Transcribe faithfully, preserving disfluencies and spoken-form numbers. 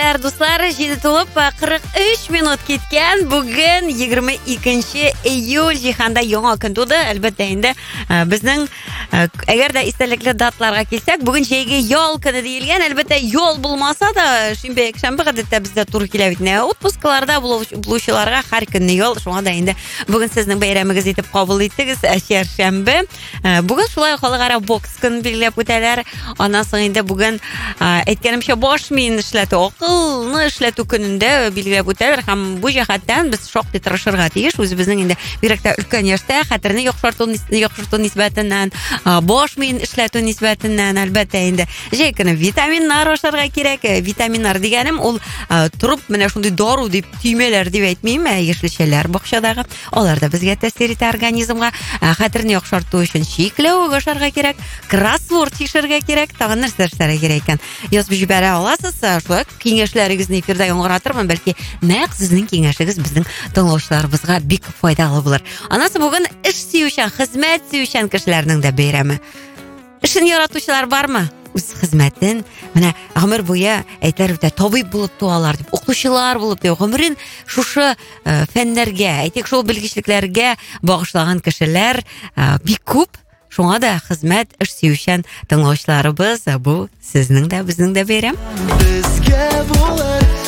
Хөрмәтләр дуслар, җиде тулып кырык өч минут киткән. Бүген егерме икенче июль җиһанда яңа көн туды. Әлбәттә инде безнең әгәр дә истәлекле датларга килсәк, бүген җәйге ял көне диелгән. Әлбәттә ял булмаса да, шимбә якшәмбе гадәттә бездә туры килә бит. Отпускаларда булучыларга һәр көнне ял. Шуңа да инде бүген сезнең бәйрәмегез итеп кабул иттегез. Чәршәмбе. Бүген шулай халыкара бокс көн билгеләп үтәләр. Аннан соң инде бүген әйткәнемчә баш мин эшләтү, акылны эшләтү көнендә билгеләп үтәләр һәм бу җәһәттән без шактый тырышырга тиеш. Үзебезнең инде бигрәк тә өлкән яшьтә хәтерне яхшырту яхшырту нисбәтеннән, баш мин эшләтү нисбәтеннән әлбәттә инде җәй көне витаминнар ашарга кирәк. Витаминнар дигәнем ул турып менә шундый дару дип тимәләр дип әйтмим, яшелчәләр бакчадагы. Алар да безгә тәэсир итә организмга. Хәтерне яхшырту өчен чикләү ашарга кирәк, кроссворд чишәргә кирәк, тагын нәрсә эшләргә кирәк икән. Язып җибәрә аласыз. Шулай киңәшләрегезне эфирдә яңгыратырмын, бәлки нәкъ сезнең киңәшегез безнең тыңлаучыларыбызга бик файдалы булыр. Анысы бүген эш сөючән, хезмәт сөючән кешеләрнең дә бәйрәме. Эшен яратучылар бармы? Үз хезмәтен менә гомер буе әйтәр үтә табиб булып туалар дип, укучылар булып дип, гомерен шушы фәннәргә, әйтик шул белгечлекләргә багышлаган кешеләр бик күп. Шуңа да хезмәт эш сөючән тыңлаучыларыбыз, бу сезнең дә безнең дә бәйрәм. Безгә булыр